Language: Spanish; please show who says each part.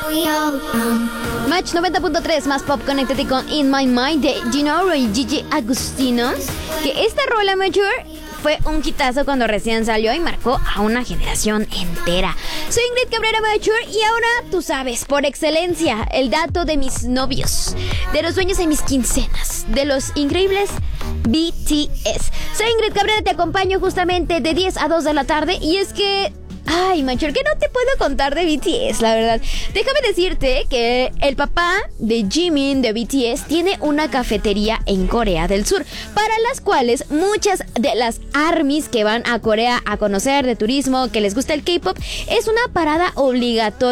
Speaker 1: Match 90.3 más pop, conéctate con In My Mind de Gino y Gigi Agustino. Que esta rola, Mature, fue un hitazo cuando recién salió y marcó a una generación entera. Soy Ingrid Cabrera Mature y ahora tú sabes, por excelencia, el dato de mis novios, de los sueños de mis quincenas, de los increíbles BTS. Soy Ingrid Cabrera, te acompaño justamente de 10 a 2 de la tarde y es que... Ay, Mature, que no te puedo contar de BTS, la verdad. Déjame decirte que el papá de Jimin de BTS tiene una cafetería en Corea del Sur, para las cuales muchas de las ARMYs que van a Corea a conocer de turismo, que les gusta el K-pop, es una parada obligatoria